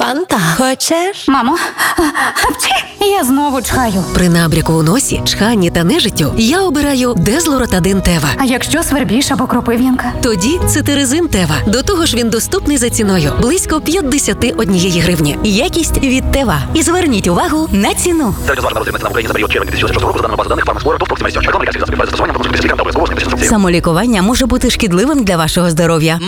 Фанта. Хочеш? Мамо, я знову чхаю. При набряку у носі, чханні та нежиттю я обираю Дезлоротадин Тева. А якщо свербіж або кропив'янка? Тоді цитиризин Тева. До того ж він доступний за ціною – близько 51 гривні. Якість від Тева. І зверніть увагу на ціну. Самолікування може бути шкідливим для вашого здоров'я.